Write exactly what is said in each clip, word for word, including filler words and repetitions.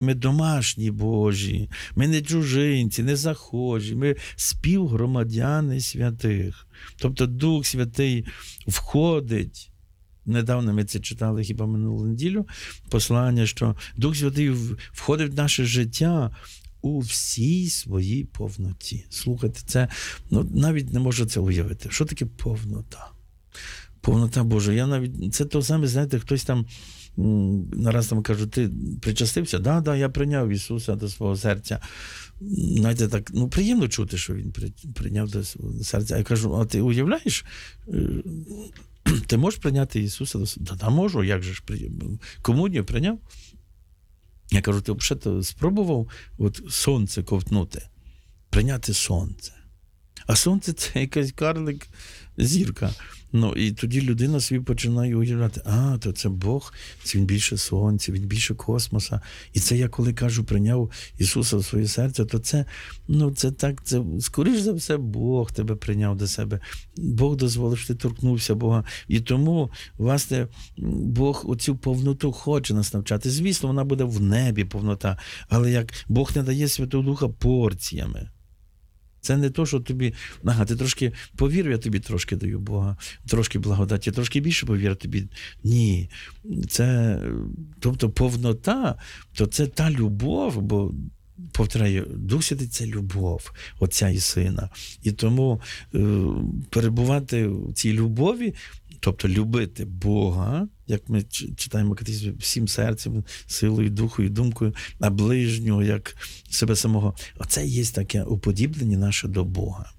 Ми домашні Божі, ми не чужинці, не захожі, ми співгромадяни святих. Тобто Дух Святий входить, недавно ми це читали хіба минулу неділю, послання, що Дух Святий входить в наше життя у всій своїй повноті. Слухайте, це, ну, навіть не можу це уявити. Що таке повнота? Повнота Божа. Я навіть, це то саме, знаєте, хтось там нараз там кажу, ти причастився? Да, да, я прийняв Ісуса до свого серця. Знаєте, так, ну, приємно чути, що Він прийняв до свого серця. Я кажу, а ти уявляєш, ти можеш прийняти Ісуса до свого серця? Да, да, можу, як же ж приємно. Комунію прийняв? Я кажу, ти взагалі спробував от сонце ковтнути? Прийняти сонце. А сонце – це якась карлик, зірка. Ну, і тоді людина собі починає уявляти, а, то це Бог, це Він більше сонця, Він більше космоса. І це я, коли кажу, прийняв Ісуса в своє серце, то це, ну, це так, це, скоріш за все, Бог тебе прийняв до себе. Бог дозволив, що ти торкнувся Бога. І тому, власне, Бог оцю повноту хоче нас навчати. Звісно, вона буде в небі повнота, але як Бог не дає Святого Духа порціями. Це не то, що тобі, ага, ти трошки повір, я тобі трошки даю Бога, трошки благодаті, трошки більше повір тобі. Ні. Це, тобто повнота, то це та любов, бо, повторяю, Дух Святий – це любов Отця і Сина. І тому е, перебувати в цій любові, тобто любити Бога, як ми читаємо всім серцем, силою, духою, думкою, а ближнього, як себе самого. Оце є таке уподіблення наше до Бога.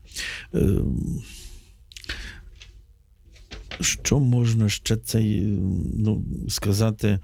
Що можна ще цей, ну, сказати,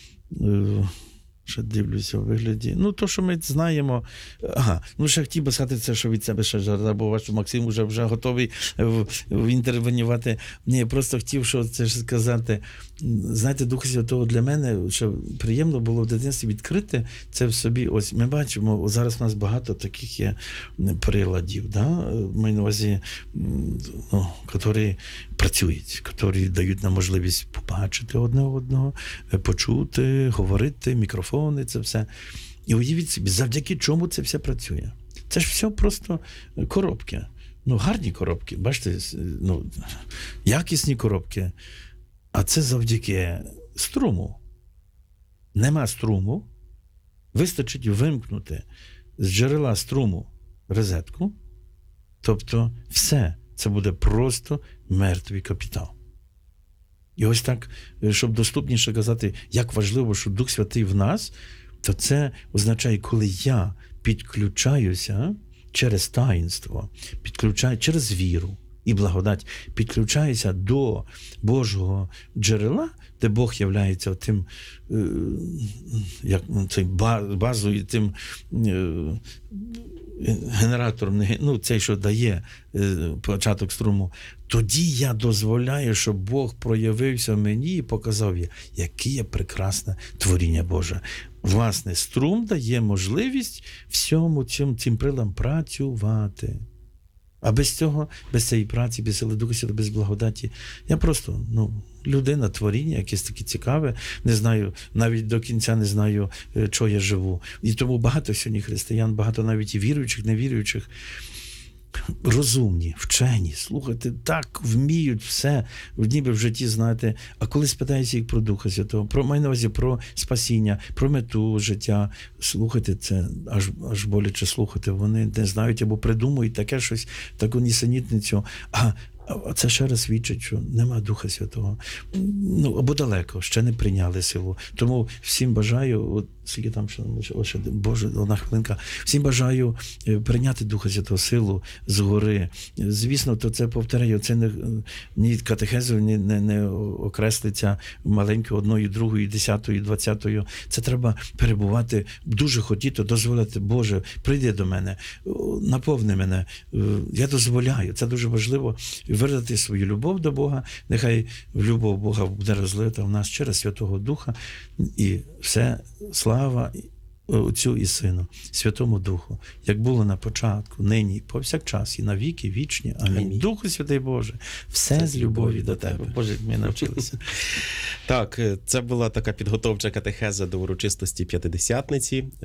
ще дивлюся у вигляді. Ну, то, що ми знаємо. Ага, ну, ще хотів би сказати це, що від себе ще жарта, бо ваш Максим вже, вже готовий в, в інтервенювати. Ні, я просто хотів, що це ж сказати. Знаєте, Духа Святого для мене, що приємно було в дитинстві відкрити це в собі. Ось ми бачимо, зараз у нас багато таких є приладів, да? Маю на увазі, ну, які працюють, які дають нам можливість побачити одне одного, почути, говорити, мікрофони, це все. І уявіть собі, завдяки чому це все працює. Це ж все просто коробки. Ну, гарні коробки, бачите, ну, якісні коробки. А це завдяки струму. Нема струму, вистачить вимкнути з джерела струму розетку, тобто все, це буде просто мертвий капітал. І ось так, щоб доступніше казати, як важливо, що Дух Святий в нас, то це означає, коли я підключаюся через таїнство, підключаю через віру і благодать, підключаюся до Божого джерела, де Бог являється тим, як цей базою, тим генератором, ну, цей, що дає початок струму, тоді я дозволяю, щоб Бог проявився мені і показав, яке є прекрасне творіння Боже. Власне, струм дає можливість всьому цим, цим приладам працювати. А без цього, без цієї праці, без сили Духа Святого, без благодаті, я просто, ну, людина, творіння, якесь таке цікаве, не знаю, навіть до кінця не знаю, чого я живу. І тому багато сьогодні християн, багато навіть і віруючих, невіруючих, розумні, вчені, слухайте, так вміють все, ніби в житті знаєте. А коли спитаєте їх про Духа Святого, про, маю на увазі, про спасіння, про мету життя, слухайте, це аж, аж боляче слухати. Вони не знають або придумують таке щось, таку нісенітницю. А А це ще раз свідчить, що нема Духа Святого. Ну, або далеко, ще не прийняли силу. Тому всім бажаю, от скільки там, що, ще, Боже, одна хвилинка, всім бажаю прийняти Духа Святого, силу згори. Звісно, то це, повторяю, це не, ні катехезою не, не, не окреслиться маленькою одною, другою, десятою, двадцятою. Це треба перебувати, дуже хотіти, дозволити, Боже, прийди до мене, наповни мене. Я дозволяю, це дуже важливо. Виразити свою любов до Бога, нехай любов Бога буде розлита в нас через Святого Духа, і все, слава Отцю і Сину, Святому Духу, як було на початку, нині, повсякчас, і на віки вічні. Амінь. Амінь. Духу Святий Боже, все, Все з любові до Тебе. Боже, як ми навчилися. Так, це була така підготовча катехеза до урочистості П'ятидесятниці.